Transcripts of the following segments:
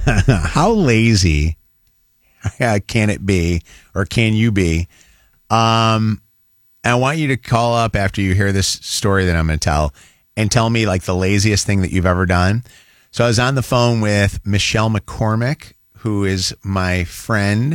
How lazy can it be, or can you be? I want you to call up after you hear this story that I'm going to tell and tell me like the laziest thing that you've ever done. So I was on the phone with Michelle McCormick, who is my friend,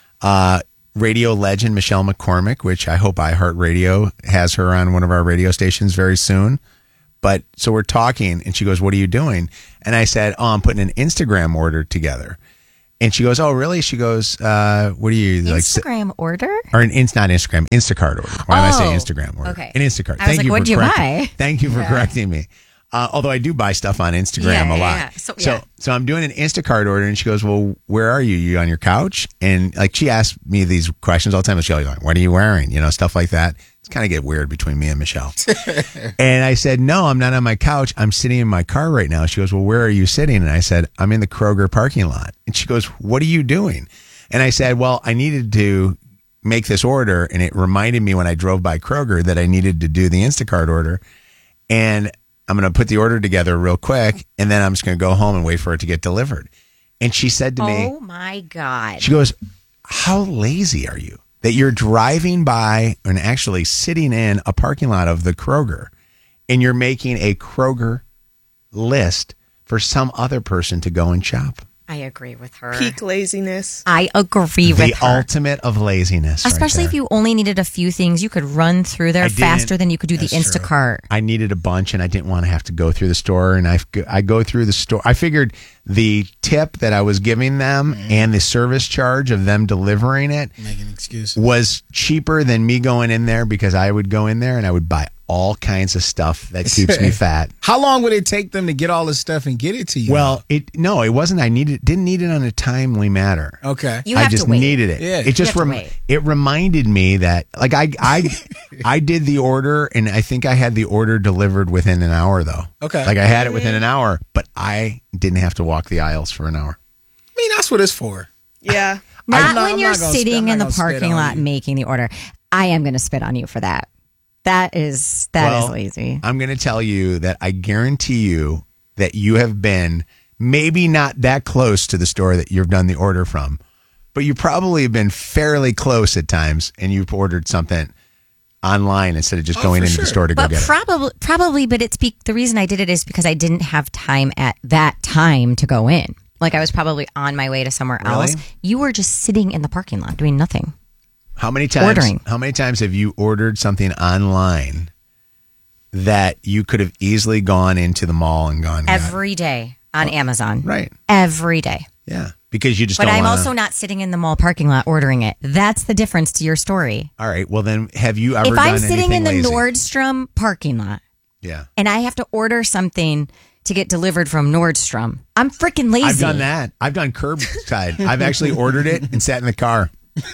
radio legend Michelle McCormick, which I hope iHeartRadio has her on one of our radio stations very soon. But so we're talking and she goes, "What are you doing?" And I said, "Oh, I'm putting an Instagram order together." And she goes, "Oh, really?" She goes, "What are you like?" Instagram order? Or not Instagram, Instacart order. Why did I say Instagram order? Okay. An Instacart. I was like, what'd you buy? Thank you for correcting me. Although I do buy stuff on Instagram a lot. Yeah. So I'm doing an Instacart order, and she goes, "Well, where are you? You on your couch?" And like she asks me these questions all the time. Michelle, like, "What are you wearing?" You know, stuff like that. It's kind of get weird between me and Michelle. And I said, "No, I'm not on my couch. I'm sitting in my car right now." She goes, "Well, where are you sitting?" And I said, "I'm in the Kroger parking lot." And she goes, "What are you doing?" And I said, "Well, I needed to make this order, and it reminded me when I drove by Kroger that I needed to do the Instacart order. And I'm going to put the order together real quick, and then I'm just going to go home and wait for it to get delivered." And she said to me, "Oh my God." She goes, "How lazy are you that you're driving by and actually sitting in a parking lot of the Kroger, and you're making a Kroger list for some other person to go and shop?" I agree with her. Peak laziness. I agree with her. The ultimate of laziness. Especially if you only needed a few things, you could run through there faster than you could do the Instacart. I needed a bunch, and I didn't want to have to go through the store. And I go through the store. I figured the tip that I was giving them and the service charge of them delivering it was cheaper than me going in there, because I would go in there and I would buy all kinds of stuff that keeps me fat. How long would it take them to get all this stuff and get it to you? Well, it wasn't. Didn't need it on a timely matter. Okay. You have I just to wait. needed it. Yeah. It just it reminded me that like I did the order, and I think I had the order delivered within an hour though. Okay. Like I had it within an hour, but I didn't have to walk the aisles for an hour. I mean, that's what it's for. Yeah. Not when I'm you're not gonna sitting in the spit on parking lot you. making the order. I am going to spit on you for that. That is lazy. I'm going to tell you that I guarantee you that you have been maybe not that close to the store that you've done the order from, but you probably have been fairly close at times, and you've ordered something online instead of just going into the store to go But get it. probably, but the reason I did it is because I didn't have time at that time to go in. Like I was probably on my way to somewhere else. You were just sitting in the parking lot doing nothing. How many times? Ordering. How many times have you ordered something online that you could have easily gone into the mall and gone Every day on Amazon. Right. Every day. Yeah, because you just. But don't I'm wanna... also not sitting in the mall parking lot ordering it. That's the difference to your story. All right. Well, then, have you ever? If I'm done sitting in the anything lazy? Nordstrom parking lot, Yeah, and I have to order something to get delivered from Nordstrom, I'm freaking lazy. I've done that. I've done curbside. I've actually ordered it and sat in the car.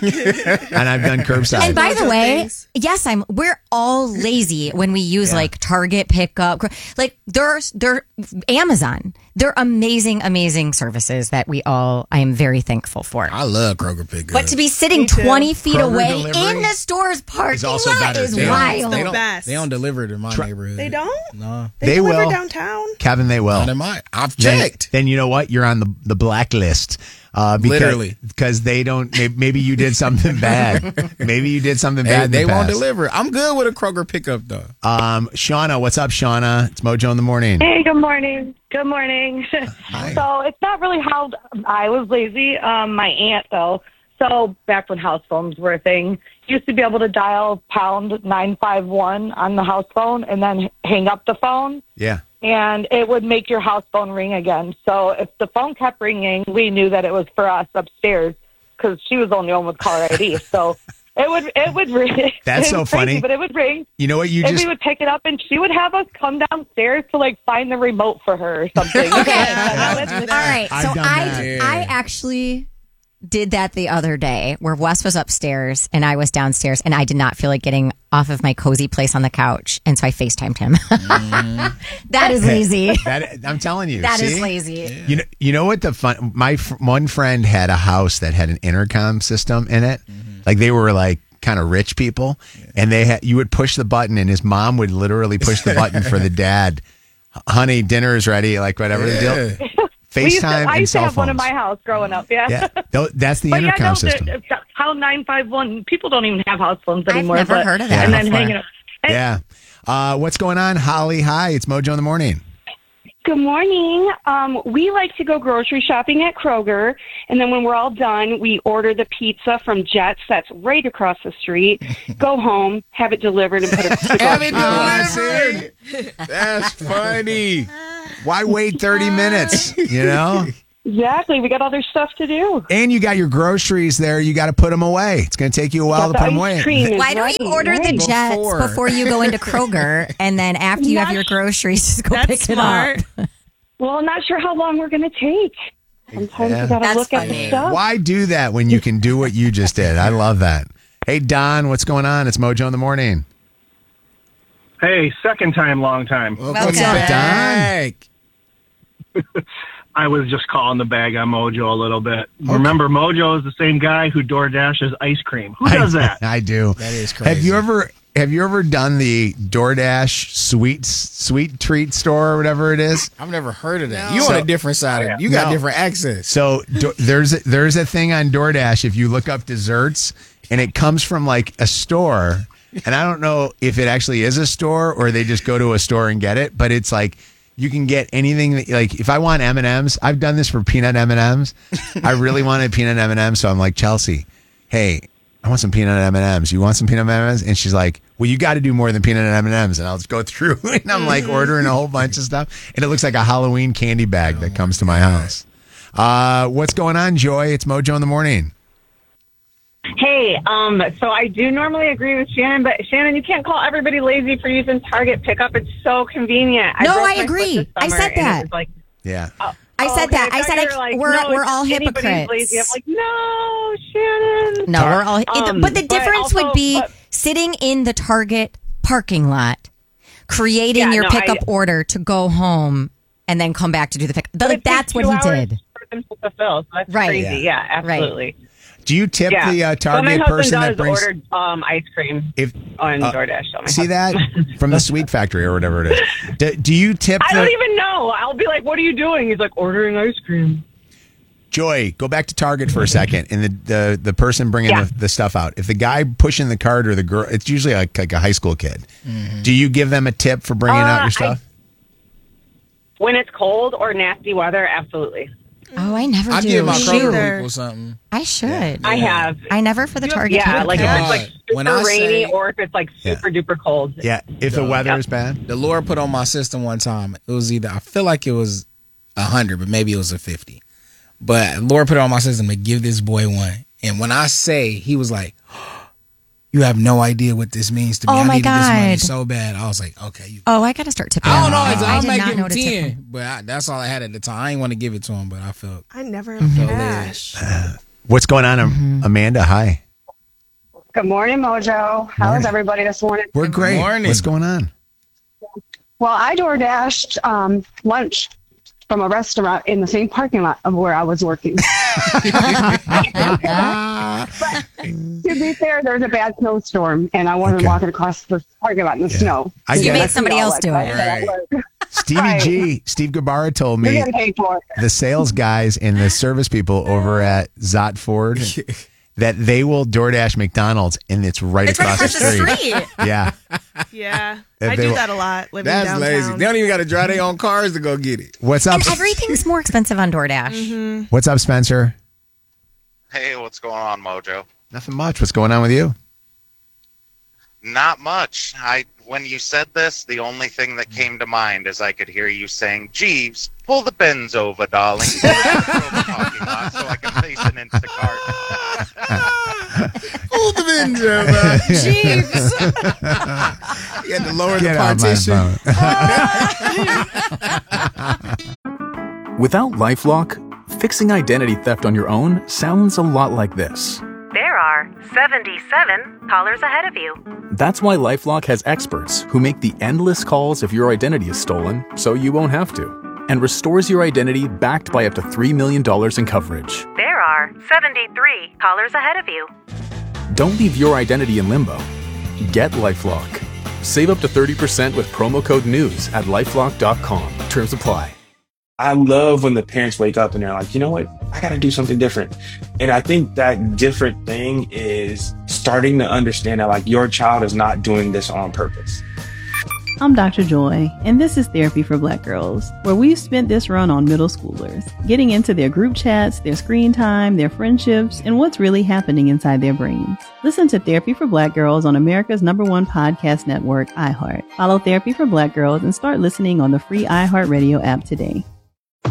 And I've done curbside. And by the Those way, things. yes, we're all lazy when we use like Target pickup. Like they're Amazon. They're amazing services that I am very thankful for. I love Kroger pickup. But to be sitting Me too. 20 feet Kroger away delivery in the store's parking is also lot better, is too. wild. They don't- They don't deliver to my neighborhood. They don't? No. They They deliver will. downtown. Kevin, they will. Not in my. I've Then- checked. Then you know what? You're on the blacklist. Literally. Because they don't. Maybe you did something bad. Maybe you did something bad. They in the won't past. deliver. I'm good with a Kroger pickup though. Shauna, what's up, Shauna? It's Mojo in the morning. Hey, good morning. Good morning. So it's not really how I was lazy. My aunt, though. So back when house phones were a thing, used to be able to dial pound 951 on the house phone and then hang up the phone, Yeah. and it would make your house phone ring again. So if the phone kept ringing, we knew that it was for us upstairs because she was the only one with caller ID. So it would ring. That's It so was crazy, funny. but it would ring. You know what? You And just. we would pick it up, and she would have us come downstairs to like find the remote for her or something. Okay. All All right. I've So done that. I actually did that the other day where Wes was upstairs and I was downstairs and I did not feel like getting off of my cozy place on the couch. And so I FaceTimed him. That is lazy. I'm telling you. That is see? lazy. You know what the fun? One friend had a house that had an intercom system in it. Like they were like kind of rich people, and you would push the button, and his mom would literally push the button for the dad. Honey, dinner is ready. Like whatever the deal. FaceTime I and used to cell have one in phones. my house growing up. Yeah. Yeah, that's the But intercom yeah, no, system. Pound 951. People don't even have house phones I've anymore. never but, heard of that And then before. hanging up. And Yeah. What's going on, Holly? Hi, it's Mojo in the morning. Good morning. We like to go grocery shopping at Kroger, and then when we're all done, we order the pizza from Jets that's right across the street, go home, have it delivered, and put it to the Have it grocery store. delivered. That's funny. Why wait 30 minutes? You know? Exactly. We got other stuff to do. And you got your groceries there. You got to put them away. It's going to take you a while Got to put the them ice away. cream is Why don't you right, order the right. Jets Before. before you go into Kroger, and then after you have your groceries, just go That's pick smart. it up? Well, I'm not sure how long we're going to take. Sometimes Yeah. you got to That's look at funny. the stuff. Why do that when you can do what you just did? I love that. Hey, Don, what's going on? It's Mojo in the morning. Hey, second time, long time. Welcome. back. I was just calling the bag on Mojo a little bit. Remember, Mojo is the same guy who door dashes ice cream. Who does that? I do. That is crazy. Have you ever done the DoorDash sweet treat store or whatever it is? I've never heard of that. No. You on So- a different side of it. You got No. different access. So there's a thing on DoorDash if you look up desserts and it comes from like a store, and I don't know if it actually is a store or they just go to a store and get it, but it's like you can get anything that, like if I want M&Ms, I've done this for peanut M&Ms. I really wanted peanut M&Ms, so I'm like, Chelsea, hey, I want some peanut M&Ms. You want some peanut M&Ms? And she's like, well, you got to do more than peanut M&Ms. And I'll just go through and I'm like ordering a whole bunch of stuff. And it looks like a Halloween candy bag that comes to my house. What's going on, Joy? It's Mojo in the morning. Hey, so I do normally agree with Shannon, but Shannon, you can't call everybody lazy for using Target pickup. It's so convenient. No, broke I my foot agree. this I summer, said and it that. was like, Yeah. I said okay, that. I said you're like, we're no, all anybody's hypocrites. lazy. I'm like, no, Shannon. No, we're all. But the but difference would also- be but- sitting in the Target parking lot, creating Yeah, your no, pickup I- order to go home, and then come back to do the pickup. But it That's takes what 2 he hours did. for them to fulfill. So that's Right. crazy. Yeah, absolutely. Do you tip Yeah. the But my Target husband person that does brings order ice cream if on DoorDash. So my see husband- that from the Sweet Factory or whatever it is? Do you tip I the don't even know. I'll be like, what are you doing? He's like, ordering ice cream. Joy? Go back to Target for a second, and the person bringing Yeah. the stuff out. If the guy pushing the cart or the girl, it's usually like a high school kid. Do you give them a tip for bringing out your stuff? When it's cold or nasty weather, absolutely. Oh, I never I do. give my Shoot. Kroger people something. I should. I have. I never for the Target. Yeah, Target like if pickup. it's like super When I rainy say- or if it's like super duper cold. Yeah, if the weather is bad. The Lord put on my system one time. It was either, I feel like it was 100, but maybe it was a 50. But Lord put it on my system to give this boy one. And when I say, he was like, you have no idea what this means to me. Oh, I my needed this money God. so bad. I was like, okay. Oh, I gotta start tipping. I don't know. him. I did might not give know him to tip 10, him. but that's all I had at the time. I didn't want to give it to him, but I felt. I never have cash. What's going on, Amanda? Hi, Good morning, Mojo. How is everybody this morning? we're great. morning. What's going on? Well, I door dashed lunch from a restaurant in the same parking lot of where I was working. But to be fair, there's a bad snowstorm, and I wasn't Okay. walking across the parking lot in the snow. I You get made it. somebody else do it. Right. Stevie Right. G, Steve Gabara told You're me getting paid for it. the sales guys and the service people over at Zott Ford that they will DoorDash McDonald's and it's right across the street. Yeah. Yeah, If I they do wa- that a lot living That's downtown. lazy. They don't even got to drive their own cars to go get it. What's up? And everything's more expensive on DoorDash. Mm-hmm. What's up, Spencer? Hey, what's going on, Mojo? Nothing much. What's going on with you? Not much. When you said this, the only thing that came to mind is I could hear you saying, "Jeeves, pull the Benz over, darling. Pull the Benz over the parking lot so I can face an Instacart." Hold the ninja, man. Jeeves. You had to lower Get the out my partition. phone. Without LifeLock, fixing identity theft on your own sounds a lot like this. There are 77 callers ahead of you. That's why LifeLock has experts who make the endless calls if your identity is stolen so you won't have to, and restores your identity backed by up to $3 million in coverage. There are 73 callers ahead of you. Don't leave your identity in limbo. Get LifeLock. Save up to 30% with promo code NEWS at LifeLock.com. Terms apply. I love when the parents wake up and they're like, you know what? I got to do something different. And I think that different thing is starting to understand that like your child is not doing this on purpose. I'm Dr. Joy, and this is Therapy for Black Girls, where we've spent this run on middle schoolers, getting into their group chats, their screen time, their friendships, and what's really happening inside their brains. Listen to Therapy for Black Girls on America's #1 podcast network, iHeart. Follow Therapy for Black Girls and start listening on the free iHeartRadio app today.